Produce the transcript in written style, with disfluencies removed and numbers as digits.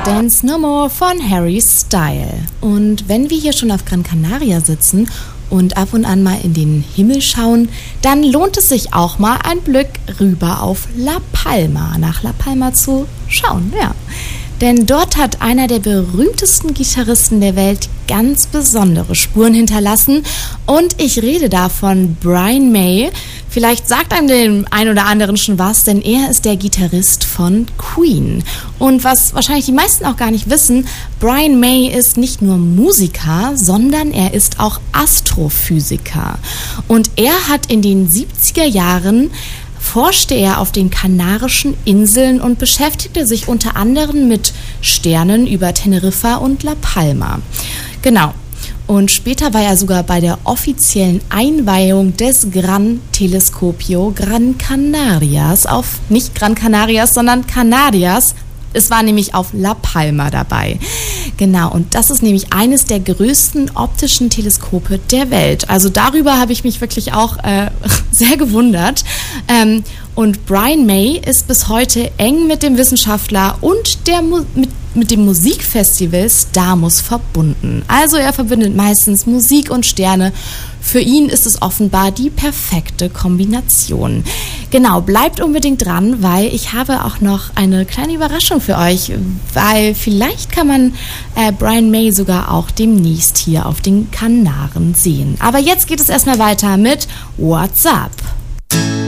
Dance No More von Harry Styles. Und wenn wir hier schon auf Gran Canaria sitzen und ab und an mal in den Himmel schauen, dann lohnt es sich auch mal ein Blick rüber auf La Palma, nach La Palma zu schauen, ja. Denn dort hat einer der berühmtesten Gitarristen der Welt ganz besondere Spuren hinterlassen. Und ich rede da von Brian May. Vielleicht sagt einem dem einen oder anderen schon was, denn er ist der Gitarrist von Queen. Und was wahrscheinlich die meisten auch gar nicht wissen, Brian May ist nicht nur Musiker, sondern er ist auch Astrophysiker. Und er hat in den 70er Jahren forschte er auf den Kanarischen Inseln und beschäftigte sich unter anderem mit Sternen über Teneriffa und La Palma. Genau. Und später war er sogar bei der offiziellen Einweihung des Gran Telescopio Gran Canarias nicht Gran Canarias, sondern Canarias. Es war nämlich auf La Palma dabei. Genau, und das ist nämlich eines der größten optischen Teleskope der Welt. Also darüber habe ich mich wirklich auch sehr gewundert. Und Brian May ist bis heute eng mit dem Wissenschaftler und mit dem Musikfestival Stamos verbunden. Also er verbindet meistens Musik und Sterne. Für ihn ist es offenbar die perfekte Kombination. Genau, bleibt unbedingt dran, weil ich habe auch noch eine kleine Überraschung für euch, weil vielleicht kann man Brian May sogar auch demnächst hier auf den Kanaren sehen. Aber jetzt geht es erstmal weiter mit What's Up?